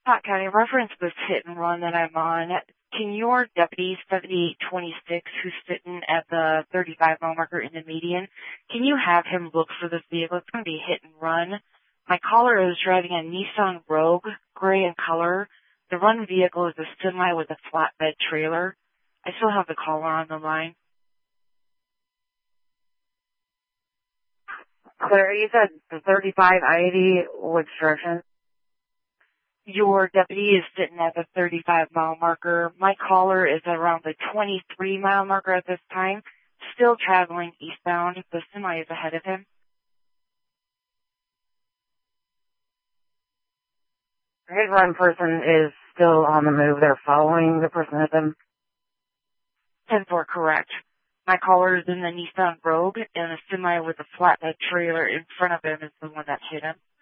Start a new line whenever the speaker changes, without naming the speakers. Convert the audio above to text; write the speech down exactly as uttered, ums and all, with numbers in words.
Scott County, reference this hit and run that I'm on. Can your deputy seventy-eight twenty-six, who's sitting at the thirty-five mile marker in the median, can you have him look for this vehicle? It's going to be hit and run. My caller is driving a Nissan Rogue, gray in color. The run vehicle is a semi with a flatbed trailer. I still have the caller on the line.
Claire, you said the thirty-five I eighty, which direction?
Your deputy is sitting at the thirty-five mile marker. My caller is around the twenty-three mile marker at this time, still traveling eastbound. The semi is ahead of him.
His run person is still on the move. They're following the person with them.
ten four, correct. My caller is in the Nissan Rogue, and a semi with a flatbed trailer in front of him is the one that hit him.